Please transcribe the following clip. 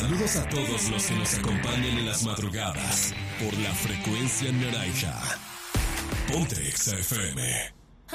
Saludos a todos los que nos acompañan en las madrugadas por la frecuencia naranja. Ponte Exa FM.